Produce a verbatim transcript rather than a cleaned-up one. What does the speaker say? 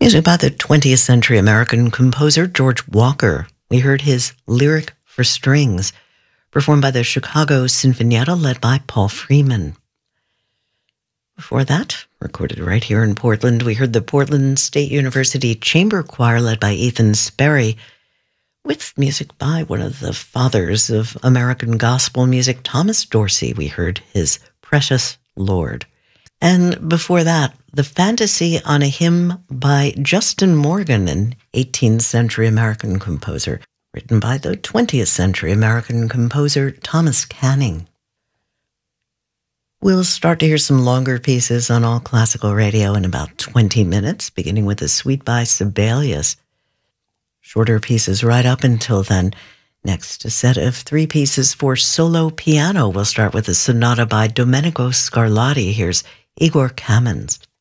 Music by the twentieth century American composer George Walker. We heard his Lyric for Strings, performed by the Chicago Sinfonietta, led by Paul Freeman. Before that, recorded right here in Portland, we heard the Portland State University Chamber Choir, led by Ethan Sperry, with music by one of the fathers of American gospel music, Thomas Dorsey. We heard his Precious Lord. And before that, the Fantasy on a Hymn by Justin Morgan, an eighteenth century American composer, written by the twentieth century American composer Thomas Canning. We'll start to hear some longer pieces on All Classical Radio in about twenty minutes, beginning with a suite by Sibelius. Shorter pieces right up until then. Next, a set of three pieces for solo piano. We'll start with a sonata by Domenico Scarlatti. Here's Igor Kamens.